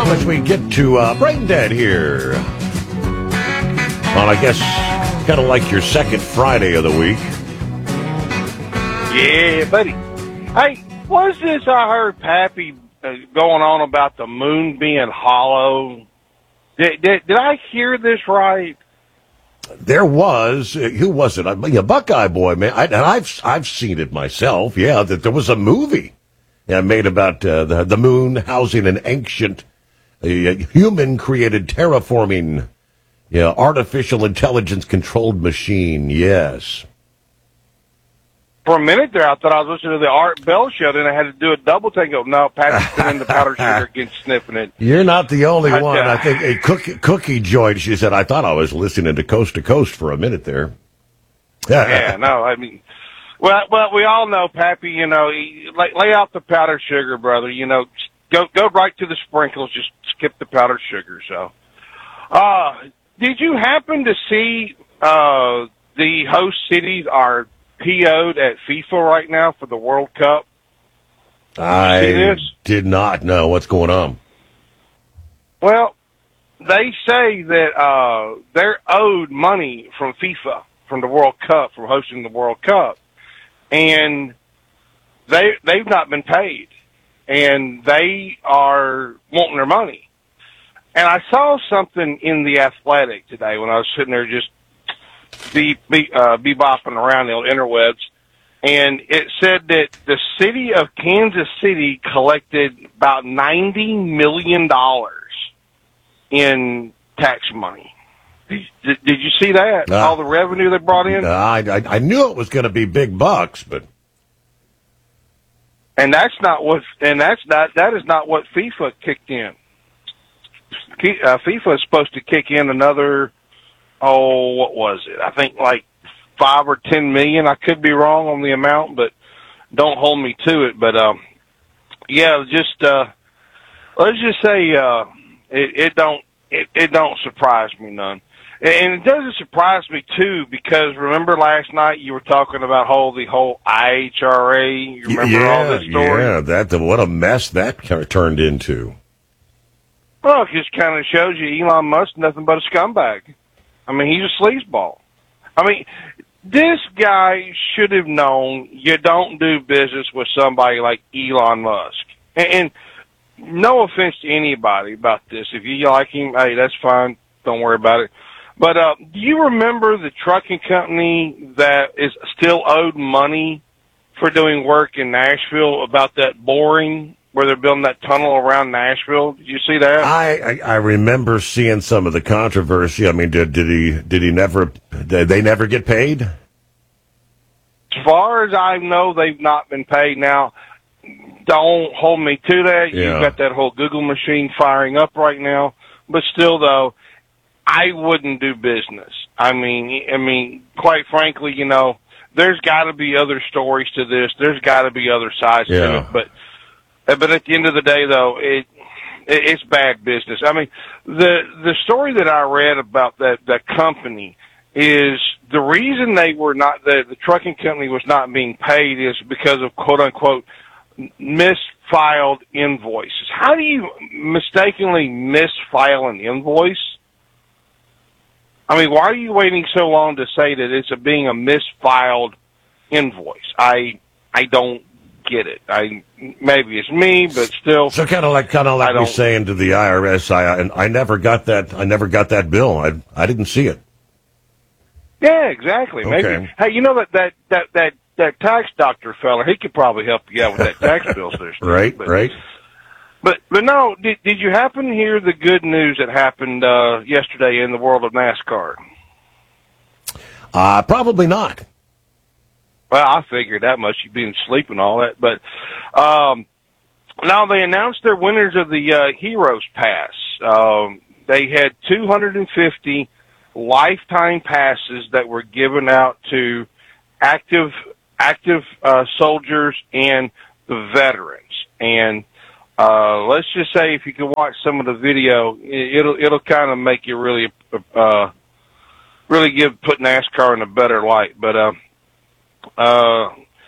as we get to Brain Dead here. Well, I guess kind of like your second Friday of the week. Yeah, buddy. Hey, what's this I heard Pappy going on about the moon being hollow? Did I hear this right? There was, who was it? Buckeye Boy, man. And I've seen it myself. Yeah, that there was a movie made about the moon housing an ancient human-created terraforming, artificial intelligence-controlled machine. Yes. For a minute there, I thought I was listening to the Art Bell show, then I had to do a double take. No, Pat's been in the powdered sugar again, sniffing it. You're not the only one. I think a cookie joined. She said, I thought I was listening to Coast for a minute there. Yeah, no, I mean, well, we all know, Pappy, lay out the powdered sugar, brother. Go right to the sprinkles. Just skip the powdered sugar. So, did you happen to see the host cities are PO'd at FIFA right now for the World Cup? I did not know what's going on. Well, they say that they're owed money from FIFA, from the World Cup, from hosting the World Cup, and they've not been paid, and they are wanting their money. And I saw something in The Athletic today when I was sitting there just bebopping around the interwebs, and it said that the city of Kansas City collected about $90 million in tax money. Did you see that? All the revenue they brought in? I knew it was going to be big bucks, but that is not what FIFA kicked in. FIFA is supposed to kick in another, what was it? I think like 5 or 10 million. I could be wrong on the amount, but don't hold me to it. But let's just say it don't surprise me none. And it doesn't surprise me too, because remember last night you were talking about the whole IHRA. You remember all this story? Yeah, what a mess that turned into. Well, it just kind of shows you Elon Musk nothing but a scumbag. I mean, he's a sleazeball. I mean, this guy should have known you don't do business with somebody like Elon Musk. And no offense to anybody about this. If you like him, hey, that's fine. Don't worry about it. But do you remember the trucking company that is still owed money for doing work in Nashville about that boring where they're building that tunnel around Nashville? Did you see that? I remember seeing some of the controversy. I mean, did they never get paid? As far as I know, they've not been paid. Now, don't hold me to that. Yeah. You've got that whole Google machine firing up right now. But still, though, I wouldn't do business. I mean, quite frankly, there's got to be other stories to this. There's got to be other sides to it. But at the end of the day, though, it's bad business. I mean, the story that I read about that company is the reason they were not the trucking company was not being paid is because of quote unquote misfiled invoices. How do you mistakenly misfile an invoice? I mean, why are you waiting so long to say that it's being a misfiled invoice? I don't get it. Maybe it's me, but still. So kind of like me saying to the IRS, I never got that. I never got that bill. I didn't see it. Yeah, exactly. Okay. Maybe. Hey, that tax doctor fella, he could probably help you out with that tax bill system. Right. But no, did you happen to hear the good news that happened yesterday in the world of NASCAR? Probably not. Well, I figured that much. You've been sleeping all that. But now they announced their winners of the Heroes Pass. They had 250 lifetime passes that were given out to active soldiers and the veterans. And let's just say if you can watch some of the video, it'll kind of make you really put NASCAR in a better light. But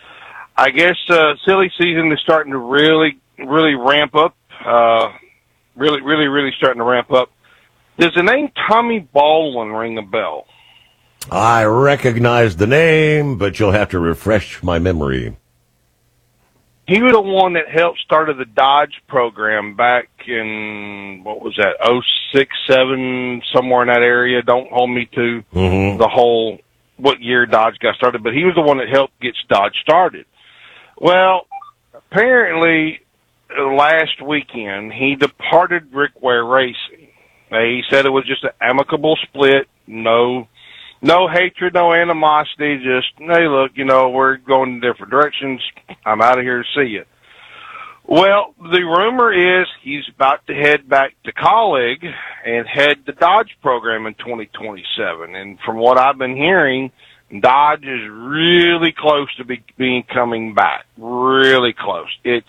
I guess silly season is starting to really ramp up. really starting to ramp up. Does the name Tommy Baldwin ring a bell? I recognize the name, but you'll have to refresh my memory. He was the one that helped started the Dodge program back in, what was that, 06, 07, somewhere in that area. Don't hold me to the whole, what year Dodge got started, but he was the one that helped get Dodge started. Well, apparently, last weekend, he departed Rick Ware Racing. He said it was just an amicable split, no hatred, no animosity, just, hey, look, we're going in different directions. I'm out of here to see you. Well, the rumor is he's about to head back to Colleague and head the Dodge program in 2027. And from what I've been hearing, Dodge is really close to being coming back. Really close. It's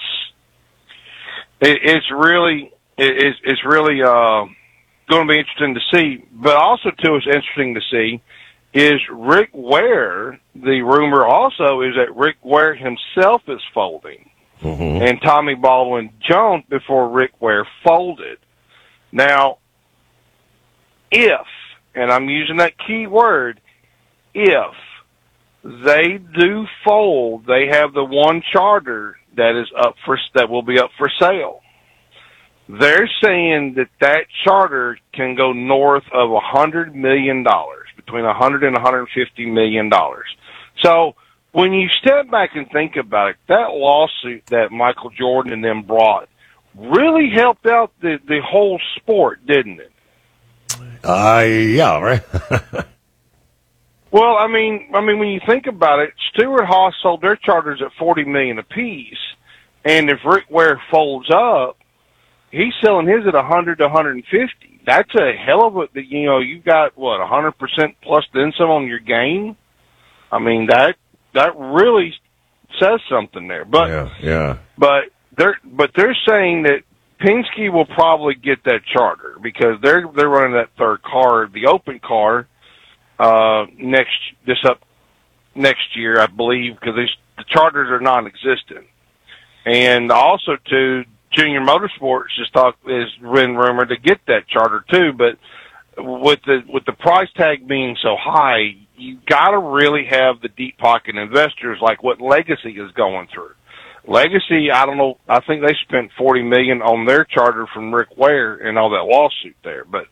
really going to be interesting to see. But also, too, it's interesting to see is Rick Ware. The rumor also is that Rick Ware himself is folding. And Tommy Baldwin jumped before Rick Ware folded. Now, if, and I'm using that key word, if they do fold, they have the one charter that will be up for sale. They're saying that charter can go north of $100 million, between $100 and $150 million. So when you step back and think about it, that lawsuit that Michael Jordan and them brought really helped out the whole sport, didn't it? Yeah, right. Well, I mean, when you think about it, Stewart Haas sold their charters at $40 million apiece, and if Rick Ware folds up, he's selling his at $100 to $150. That's a hell of a, you've got, 100% plus then some on your game? I mean, that really says something there. But, yeah. But they're saying that Penske will probably get that charter because they're running that third car, the open car, next year, I believe, because the charters are non-existent. And also, too, Junior Motorsports is been rumored to get that charter too, but with the price tag being so high, you got to really have the deep pocket investors like what Legacy is going through. Legacy, I don't know, I think they spent $40 million on their charter from Rick Ware and all that lawsuit there. But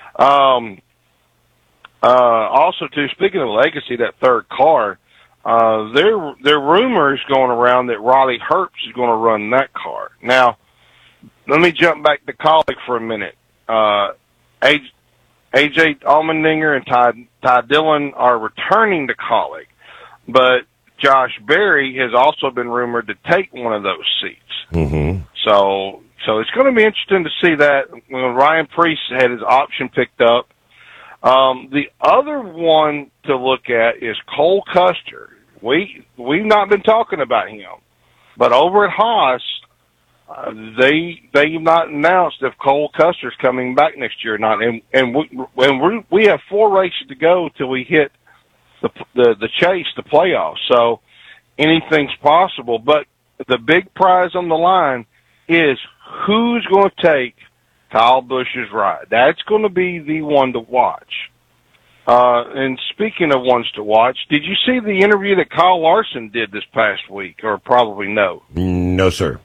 also too, speaking of Legacy, that third car, there rumors going around that Riley Herbst is going to run that car. Now, let me jump back to Colleague for a minute. AJ Allmendinger and Ty Dillon are returning to Colleague, but Josh Berry has also been rumored to take one of those seats. So it's going to be interesting to see that when Ryan Preece had his option picked up. The other one to look at is Cole Custer. We've not been talking about him, but over at Haas, they've not announced if Cole Custer's coming back next year or not. And we have 4 races to go till we hit the chase, the playoffs. So anything's possible. But the big prize on the line is who's going to take Kyle Busch's ride. That's going to be the one to watch. And speaking of ones to watch, did you see the interview that Kyle Larson did this past week, or probably no? No, sir.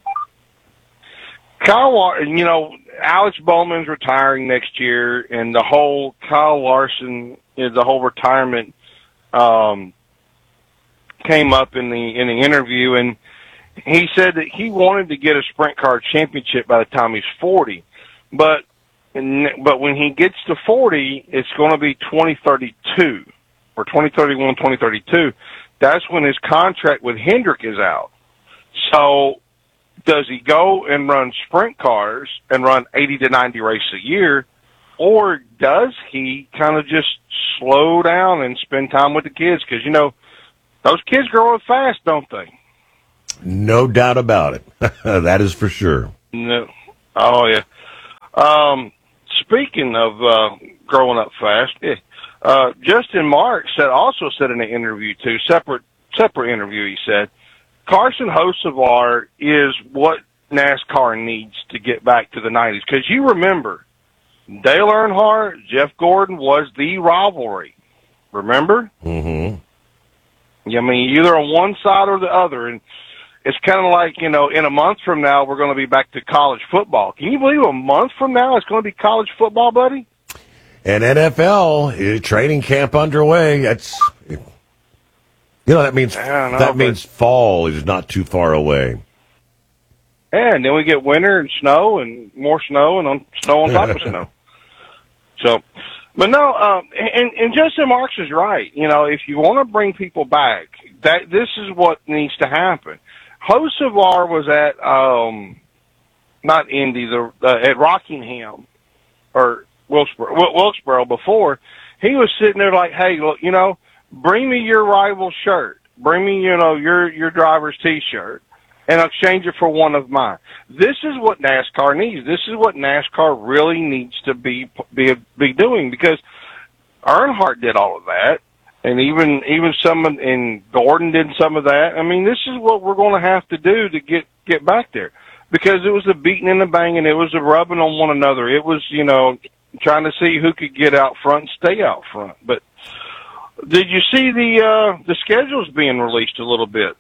Alex Bowman's retiring next year, and the whole Kyle Larson, the whole retirement came up in the interview, and he said that he wanted to get a sprint car championship by the time he's 40, but when he gets to 40, it's going to be 2032 or 2031, 2032. That's when his contract with Hendrick is out. So does he go and run sprint cars and run 80 to 90 races a year, or does he kind of just slow down and spend time with the kids? Because, those kids grow up fast, don't they? No doubt about it. That is for sure. No. Oh, yeah. Speaking of growing up fast, Justin Marks also said in an interview, too, separate interview, he said, Carson Hocevar is what NASCAR needs to get back to the 90s. Because you remember, Dale Earnhardt, Jeff Gordon was the rivalry. Remember? Mm-hmm. I mean, either on one side or the other. And it's kind of like, in a month from now, we're going to be back to college football. Can you believe a month from now it's going to be college football, buddy? And NFL training camp underway. That means fall is not too far away. Yeah, and then we get winter and snow and more snow and snow on top of snow. So, but no, and Justin Marks is right. If you want to bring people back, this is what needs to happen. Hocevar was at not Indy, at Rockingham or Wilkesboro before. He was sitting there like, hey, look, bring me your rival shirt, bring me your driver's T-shirt, and I'll exchange it for one of mine. This is what NASCAR needs. This is what NASCAR really needs to be doing, because Earnhardt did all of that. And even and Gordon did some of that. I mean, this is what we're going to have to do to get back there, because it was a beating and a banging. It was a rubbing on one another. It was, trying to see who could get out front and stay out front. But did you see the schedules being released a little bit?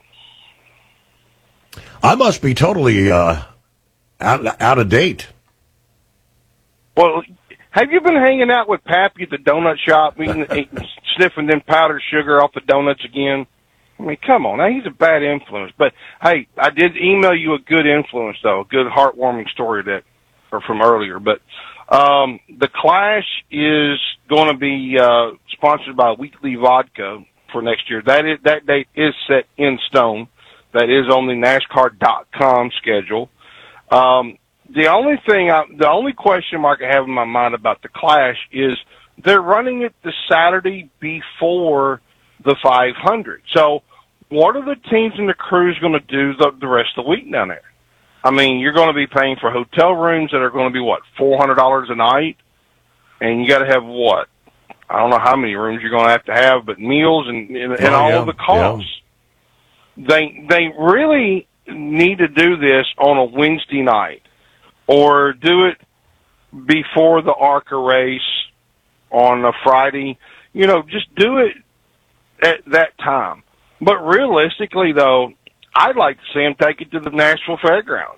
I must be totally out of date. Well, have you been hanging out with Pappy at the donut shop, sniffing them powdered sugar off the donuts again? I mean, come on. Now, he's a bad influence. But, hey, I did email you a good influence, though, a good heartwarming story from earlier. But the Clash is going to be sponsored by Weekly Vodka for next year. That date is set in stone. That is on the NASCAR.com schedule. The only question mark I have in my mind about the Clash is they're running it the Saturday before the 500. So what are the teams and the crews going to do the rest of the week down there? I mean, you're going to be paying for hotel rooms that are going to be, $400 a night? And you got to have what? I don't know how many rooms you're going to have, but meals and all of the costs. Yeah. They really need to do this on a Wednesday night, or do it before the ARCA race on a Friday. Just do it at that time. But realistically, though, I'd like to see them take it to the Nashville Fairgrounds.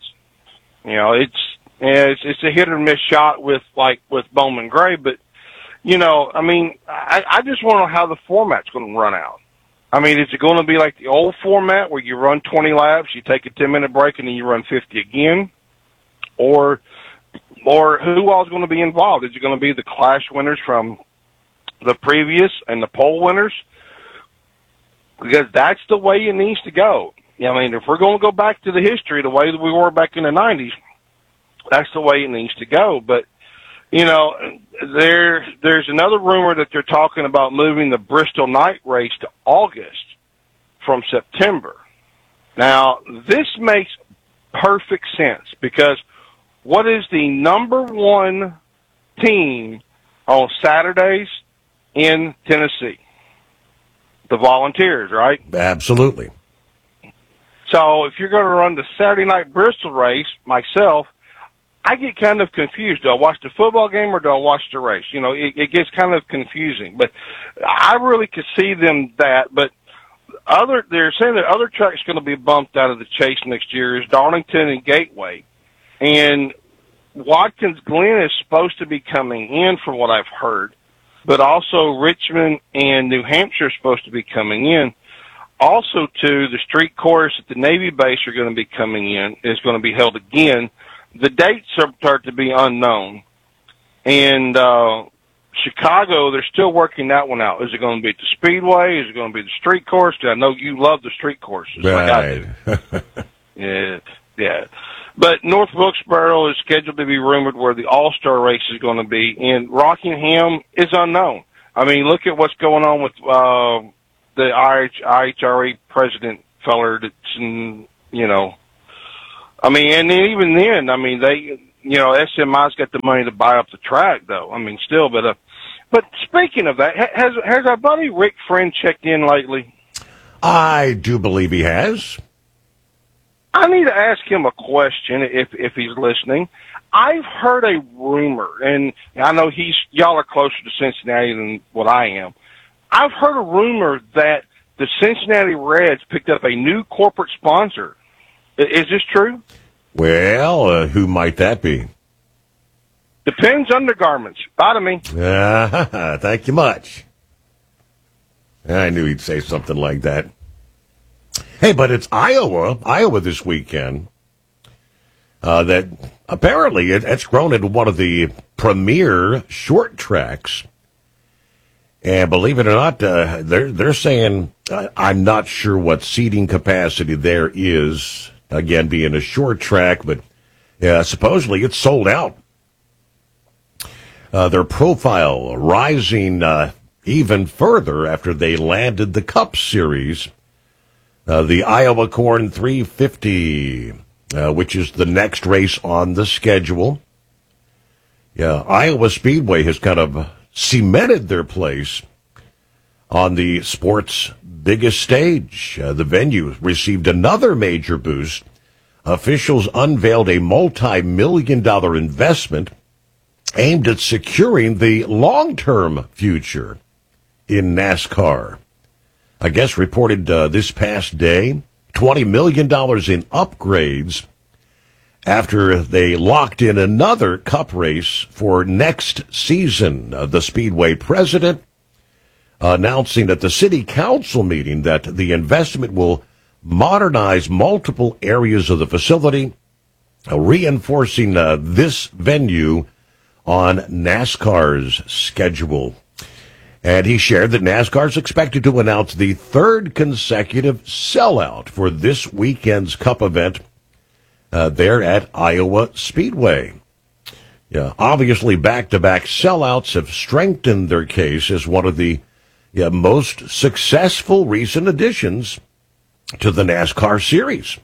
It's a hit or miss shot with Bowman Gray, but I just want to know how the format's going to run out. I mean, is it going to be like the old format where you run 20 laps, you take a 10-minute break, and then you run 50 again? Or who all is going to be involved? Is it going to be the Clash winners from the previous and the pole winners? Because that's the way it needs to go. I mean, if we're going to go back to the history, the way that we were back in the 90s, that's the way it needs to go. But, there's another rumor that they're talking about moving the Bristol night race to August from September. Now, this makes perfect sense, because what is the number one team on Saturdays in Tennessee? The Volunteers, right? Absolutely. So if you're going to run the Saturday night Bristol race, myself, I get kind of confused. Do I watch the football game or do I watch the race? It gets kind of confusing. But I really could see them that. But they're saying that other tracks going to be bumped out of the chase next year is Darlington and Gateway. And Watkins Glen is supposed to be coming in, from what I've heard. But also Richmond and New Hampshire are supposed to be coming in. Also, too, the street course at the Navy base are going to be coming in. Is going to be held again. The dates are to be unknown. And Chicago, they're still working that one out. Is it going to be at the Speedway? Is it going to be the street course? I know you love the street courses, right. Like I do. Yeah. But North Wilkesboro is scheduled to be rumored where the All-Star race is going to be, and Rockingham is unknown. I mean, look at what's going on with the IHRA president feller that's, I mean, and even then, I mean, they, SMI's got the money to buy up the track, though. I mean, still, but speaking of that, has our buddy Rick Friend checked in lately? I do believe he has. I need to ask him a question if he's listening. I've heard a rumor, and I know y'all are closer to Cincinnati than what I am. I've heard a rumor that the Cincinnati Reds picked up a new corporate sponsor. Is this true? Well, who might that be? Depends Undergarments. Bye to me. Thank you much. I knew he'd say something like that. Hey, but it's Iowa this weekend. That apparently it's grown into one of the premier short tracks. And believe it or not, they're saying, I'm not sure what seating capacity there is, again, being a short track, but supposedly it's sold out. Their profile rising even further after they landed the Cup Series, the Iowa Corn 350, which is the next race on the schedule. Yeah, Iowa Speedway has kind of cemented their place on the sport's biggest stage. The venue received another major boost. Officials unveiled a multi-million-dollar investment aimed at securing the long-term future in NASCAR. I guess reported this past day, $20 million in upgrades after they locked in another Cup race for next season. The Speedway president announcing at the city council meeting that the investment will modernize multiple areas of the facility, reinforcing this venue on NASCAR's schedule. And he shared that NASCAR is expected to announce the third consecutive sellout for this weekend's Cup event there at Iowa Speedway. Yeah, obviously, back-to-back sellouts have strengthened their case as one of the most successful recent additions to the NASCAR series.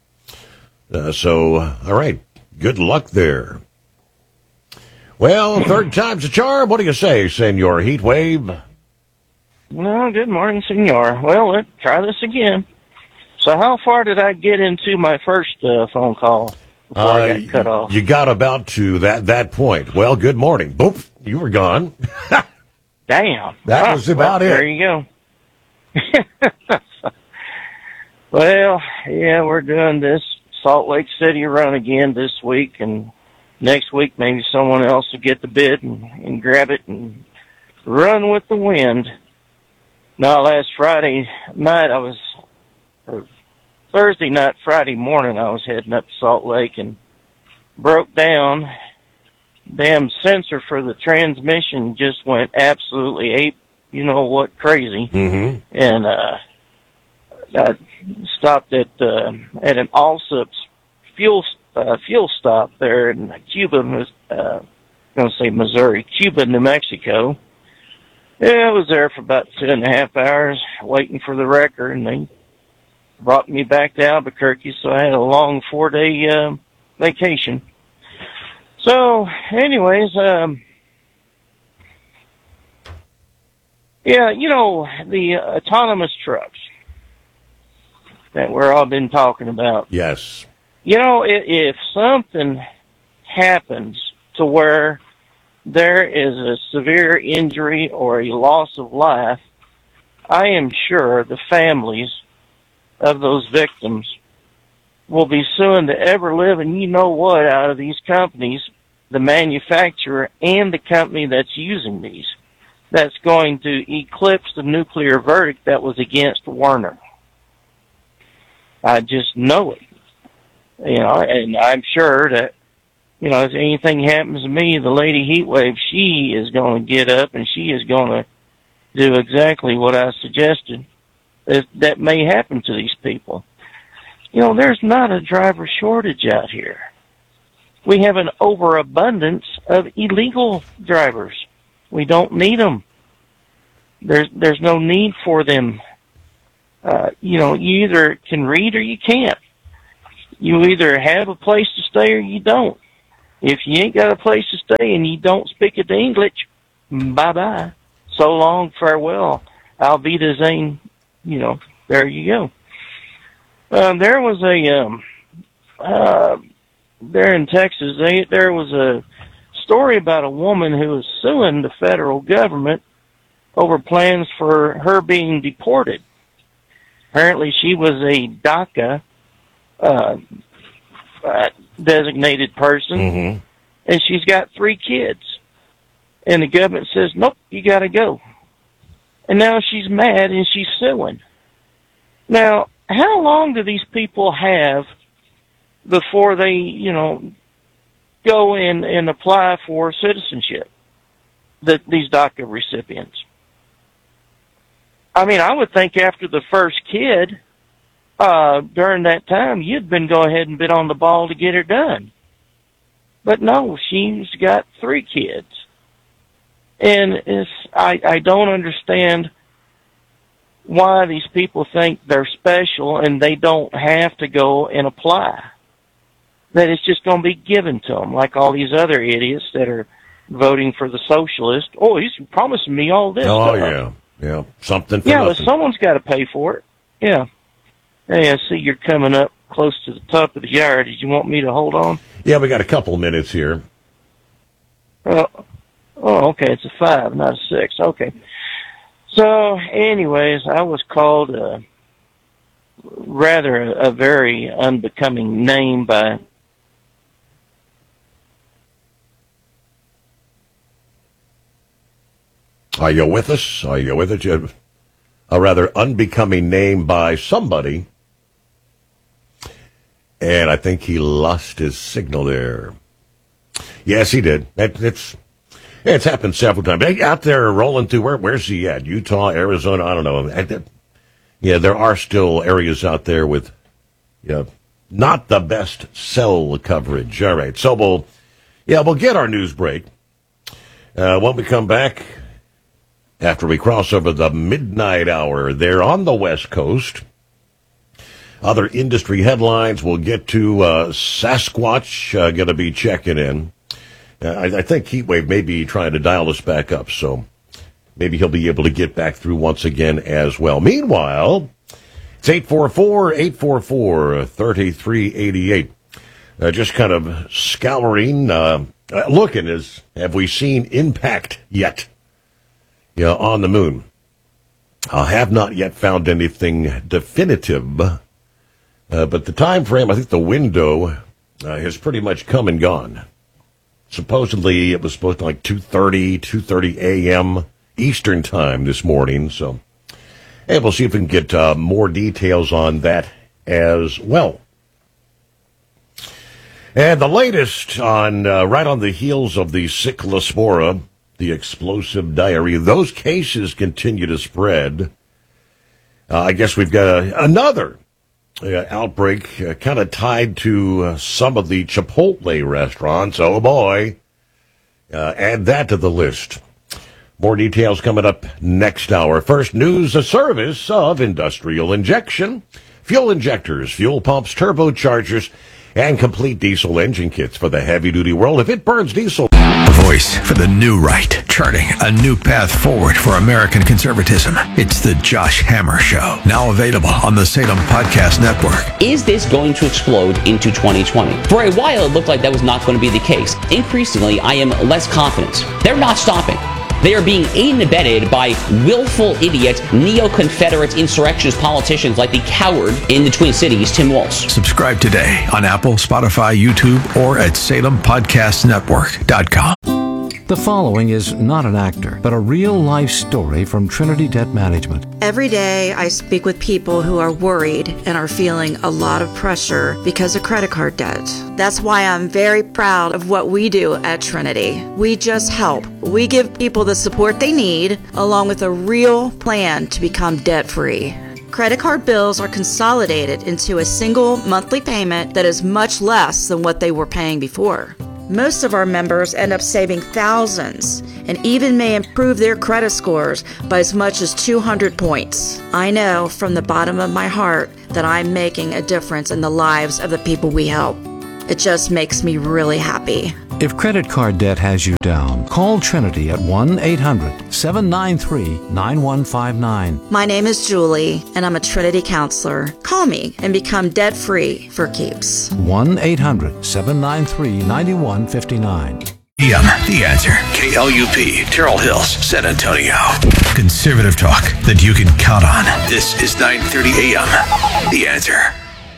All right, good luck there. Well, third time's a charm. What do you say, Senor Heatwave? Well, good morning, Senor. Well, let's try this again. So how far did I get into my first phone call before I got cut off? You got about to that point. Well, good morning. Boop, you were gone. Damn. That was about it. There you go. Well, yeah, we're doing this Salt Lake City run again this week, and next week maybe someone else will get the bid and grab it and run with the wind. Now, last Friday night Thursday night, Friday morning, I was heading up to Salt Lake and broke down. Damn sensor for the transmission just went absolutely ape, you know what, crazy. Mm-hmm. And I stopped at an Allsup's fuel stop there in Cuba, Missouri, Cuba, New Mexico. Yeah, I was there for about 2.5 hours waiting for the wrecker, and they brought me back to Albuquerque, so I had a long 4-day vacation. So, anyways, yeah, you know, the autonomous trucks that we're all been talking about. Yes. You know, if something happens to where there is a severe injury or a loss of life, I am sure the families of those victims will be suing the ever-living, you know what, out of these companies, the manufacturer and the company that's using these. That's going to eclipse the nuclear verdict that was against Werner. I just know it. You know, and I'm sure that, you know, if anything happens to me, the Lady Heatwave, she is going to get up and she is going to do exactly what I suggested that may happen to these people. You know, there's not a driver shortage out here. We have an overabundance of illegal drivers. We don't need them. There's no need for them. You know, you either can read or you can't. You either have a place to stay or you don't. If you ain't got a place to stay and you don't speak the English, bye-bye. So long, farewell. Auf Wiedersehen, you know, there you go. There was there in Texas, there was a story about a woman who was suing the federal government over plans for her being deported. Apparently, she was a DACA designated person, and she's got 3 kids. And the government says, nope, you got to go. And now she's mad and she's suing. Now, how long do these people have before they, go in and apply for citizenship, these DACA recipients? I mean, I would think after the first kid, during that time, you'd go ahead and been on the ball to get her done. But no, she's got 3 kids. And I don't understand why these people think they're special and they don't have to go and apply. That it's just going to be given to them, like all these other idiots that are voting for the socialist. Oh, he's promising me all this stuff. Yeah, something for nothing. But someone's got to pay for it. Yeah. Hey, I see you're coming up close to the top of the hour. Did you want me to hold on? Yeah, we got a couple minutes here. Oh, okay. It's a 5, not a 6. Okay. So, anyways, I was called a very unbecoming name by... Are you with us? Are you with it? A rather unbecoming name by somebody. And I think he lost his signal there. Yes, he did. It's happened several times. Out there rolling through, where's he at? Utah, Arizona, I don't know. Yeah, there are still areas out there with not the best cell coverage. All right, so we'll get our news break. When we come back, after we cross over the midnight hour there on the West Coast, other industry headlines. We'll get to Sasquatch going to be checking in. I think Heatwave may be trying to dial us back up, so maybe he'll be able to get back through once again as well. Meanwhile, it's 844-844-3388. Just kind of scouring, looking have we seen impact yet? On the moon. I have not yet found anything definitive, but the time frame, I think the window has pretty much come and gone. Supposedly, it was supposed to be like 2:30 a.m. Eastern time this morning, so we'll see if we can get more details on that as well. And the latest on right on the heels of the Cyclospora, the explosive diarrhea, those cases continue to spread. I guess we've got another outbreak kind of tied to some of the Chipotle restaurants. Oh, boy. Add that to the list. More details coming up next hour. First, news, a service of Industrial Injection. Fuel injectors, fuel pumps, turbochargers, and complete diesel engine kits for the heavy-duty world. If it burns diesel... A voice for the new right, charting a new path forward for American conservatism. It's the Josh Hammer Show, now available on the Salem Podcast Network. Is this going to explode into 2020? For a while, it looked like that was not going to be the case. Increasingly, I am less confident. They're not stopping. They are being aided and abetted by willful idiot, neo-Confederate insurrectionist politicians like the coward in the Twin Cities, Tim Walz. Subscribe today on Apple, Spotify, YouTube, or at SalemPodcastNetwork.com. The following is not an actor, but a real-life story from Trinity Debt Management. Every day, I speak with people who are worried and are feeling a lot of pressure because of credit card debt. That's why I'm very proud of what we do at Trinity. We just help. We give people the support they need, along with a real plan to become debt-free. Credit card bills are consolidated into a single monthly payment that is much less than what they were paying before. Most of our members end up saving thousands and even may improve their credit scores by as much as 200 points. I know from the bottom of my heart that I'm making a difference in the lives of the people we help. It just makes me really happy. If credit card debt has you down, call Trinity at 1-800-793-9159. My name is Julie, and I'm a Trinity counselor. Call me and become debt-free for keeps. 1-800-793-9159. The Answer. KLUP, Terrell Hills, San Antonio. Conservative talk that you can count on. This is 9:30 a.m. The Answer.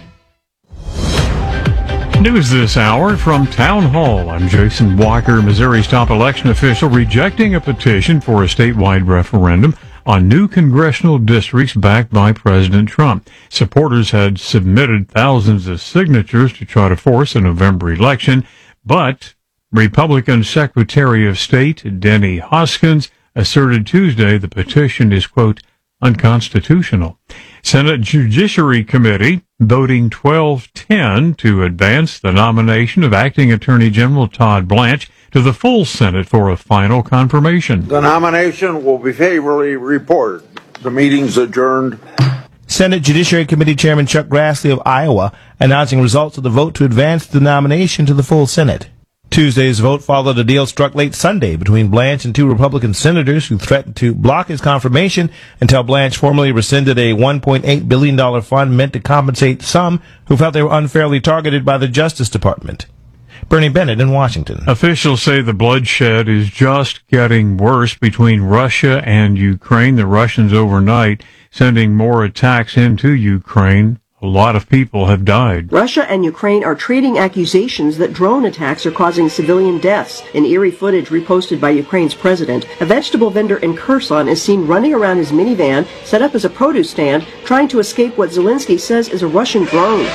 News this hour from Town Hall. I'm Jason Walker. Missouri's top election official rejecting a petition for a statewide referendum on new congressional districts backed by President Trump. Supporters had submitted thousands of signatures to try to force a November election, but Republican Secretary of State Denny Hoskins asserted Tuesday the petition is, quote, unconstitutional. Senate Judiciary Committee voting 12-10 to advance the nomination of Acting Attorney General Todd Blanche to the full Senate for a final confirmation. The nomination will be favorably reported. The meeting's adjourned. Senate Judiciary Committee Chairman Chuck Grassley of Iowa announcing results of the vote to advance the nomination to the full Senate. Tuesday's vote followed a deal struck late Sunday between Blanche and two Republican senators who threatened to block his confirmation until Blanche formally rescinded a $1.8 billion fund meant to compensate some who felt they were unfairly targeted by the Justice Department. Bernie Bennett in Washington. Officials say the bloodshed is just getting worse between Russia and Ukraine. The Russians overnight sending more attacks into Ukraine. A lot of people have died. Russia and Ukraine are trading accusations that drone attacks are causing civilian deaths. In eerie footage reposted by Ukraine's president, a vegetable vendor in Kherson is seen running around his minivan set up as a produce stand, trying to escape what Zelensky says is a Russian drone.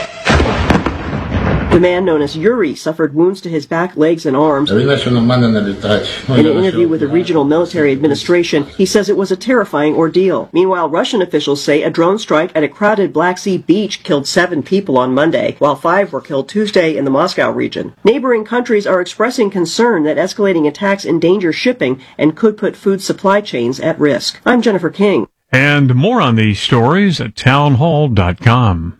The man known as Yuri suffered wounds to his back, legs, and arms. In an interview with the regional military administration, he says it was a terrifying ordeal. Meanwhile, Russian officials say a drone strike at a crowded Black Sea beach killed 7 people on Monday, while 5 were killed Tuesday in the Moscow region. Neighboring countries are expressing concern that escalating attacks endanger shipping and could put food supply chains at risk. I'm Jennifer King. And more on these stories at townhall.com.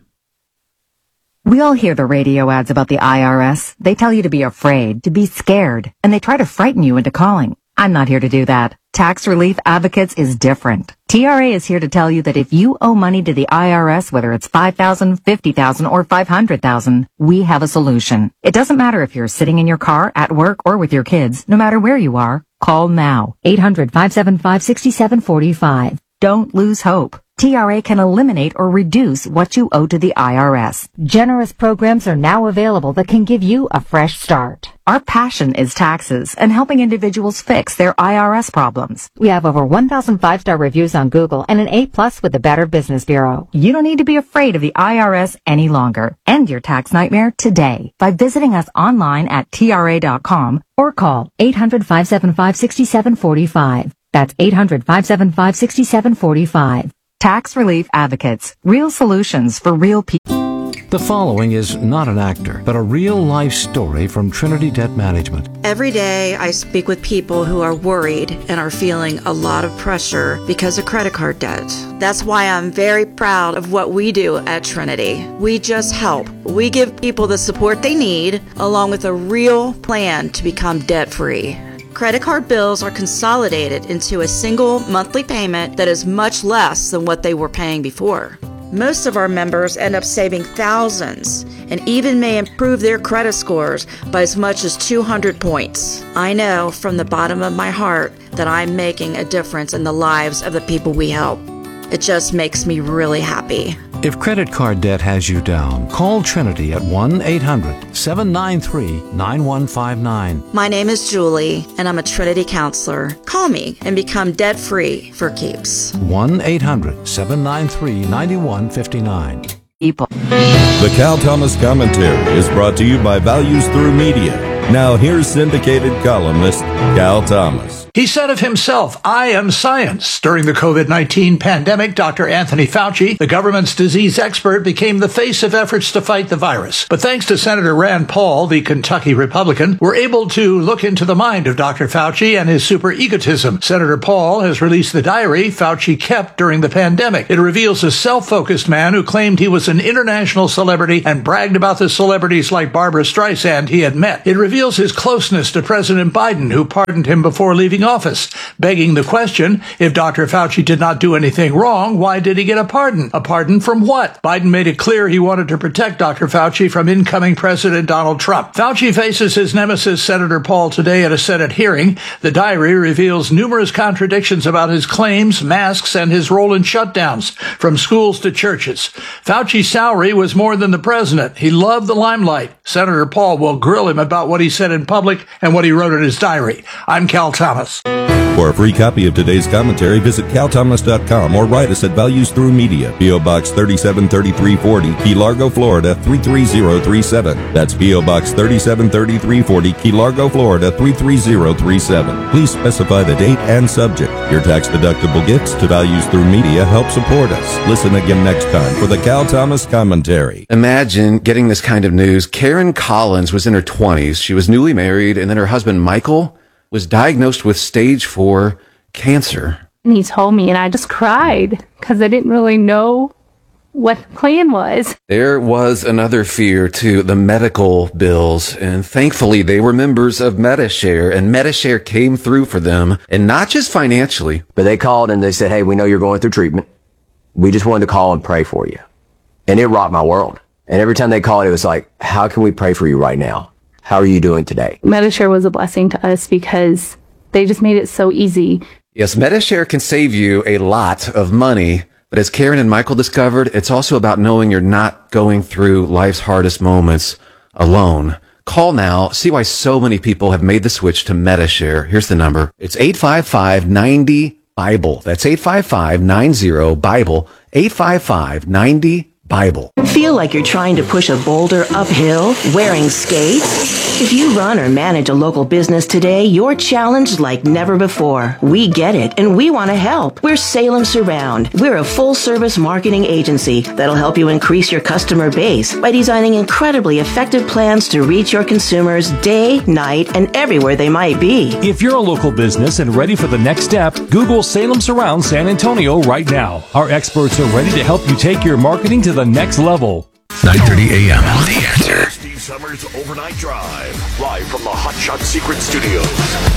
We all hear the radio ads about the IRS. They tell you to be afraid, to be scared, and they try to frighten you into calling. I'm not here to do that. Tax Relief Advocates is different. TRA is here to tell you that if you owe money to the IRS, whether it's $5,000, $50,000, or $500,000, we have a solution. It doesn't matter if you're sitting in your car, at work, or with your kids. No matter where you are, call now. 800-575-6745. Don't lose hope. TRA can eliminate or reduce what you owe to the IRS. Generous programs are now available that can give you a fresh start. Our passion is taxes and helping individuals fix their IRS problems. We have over 1,000 5-star reviews on Google and an A+ with the Better Business Bureau. You don't need to be afraid of the IRS any longer. End your tax nightmare today by visiting us online at TRA.com or call 800-575-6745. That's 800-575-6745. Tax Relief Advocates. Real solutions for real people. The following is not an actor, but a real-life story from Trinity Debt Management. Every day I speak with people who are worried and are feeling a lot of pressure because of credit card debt. That's why I'm very proud of what we do at Trinity. We just help. We give people the support they need, along with a real plan to become debt-free. Credit card bills are consolidated into a single monthly payment that is much less than what they were paying before. Most of our members end up saving thousands and even may improve their credit scores by as much as 200 points. I know from the bottom of my heart that I'm making a difference in the lives of the people we help. It just makes me really happy. If credit card debt has you down, call Trinity at 1-800-793-9159. My name is Julie, and I'm a Trinity counselor. Call me and become debt-free for keeps. 1-800-793-9159. The Cal Thomas Commentary is brought to you by Values Through Media. Now here's syndicated columnist Cal Thomas. He said of himself, "I am science." During the COVID-19 pandemic, Dr. Anthony Fauci, the government's disease expert, became the face of efforts to fight the virus. But thanks to Senator Rand Paul, the Kentucky Republican, we're able to look into the mind of Dr. Fauci and his super egotism. Senator Paul has released the diary Fauci kept during the pandemic. It reveals a self-focused man who claimed he was an international celebrity and bragged about the celebrities like Barbra Streisand he had met. It reveals reveals his closeness to President Biden, who pardoned him before leaving office, begging the question, if Dr. Fauci did not do anything wrong, why did he get a pardon? A pardon from what? Biden made it clear he wanted to protect Dr. Fauci from incoming President Donald Trump. Fauci faces his nemesis, Senator Paul, today at a Senate hearing. The diary reveals numerous contradictions about his claims, masks, and his role in shutdowns, from schools to churches. Fauci's salary was more than the president. He loved the limelight. Senator Paul will grill him about what he said in public and what he wrote in his diary. I'm Cal Thomas. For a free copy of today's commentary, visit calthomas.com or write us at Values Through Media, P.O. Box 373340, Key Largo, Florida 33037. That's P.O. Box 373340, Key Largo, Florida 33037. Please specify the date and subject. Your tax-deductible gifts to Values Through Media help support us. Listen again next time for the Cal Thomas Commentary. Imagine getting this kind of news. Karen Collins was in her 20s. She was newly married, and then her husband, Michael, was diagnosed with stage 4 cancer. And he told me, and I just cried because I didn't really know what the plan was. There was another fear, too, the medical bills. And thankfully, they were members of Medi-Share, and Medi-Share came through for them, and not just financially. But they called and they said, hey, we know you're going through treatment. We just wanted to call and pray for you. And it rocked my world. And every time they called, it was like, how can we pray for you right now? How are you doing today? Medi-Share was a blessing to us because they just made it so easy. Yes, Medi-Share can save you a lot of money, but as Karen and Michael discovered, it's also about knowing you're not going through life's hardest moments alone. Call now. See why so many people have made the switch to Medi-Share. Here's the number. It's 855-90-BIBLE. That's 855-90-BIBLE. 855-90-BIBLE. Feel like you're trying to push a boulder uphill wearing skates? If you run or manage a local business today, you're challenged like never before. We get it, and we want to help. We're Salem Surround. We're a full-service marketing agency that'll help you increase your customer base by designing incredibly effective plans to reach your consumers day, night, and everywhere they might be. If you're a local business and ready for the next step, Google Salem Surround San Antonio right now. Our experts are ready to help you take your marketing to the next level. 9:30 a.m. The Answer. Steve Summers Overnight Drive, live from the Hot Shot Secret Studios.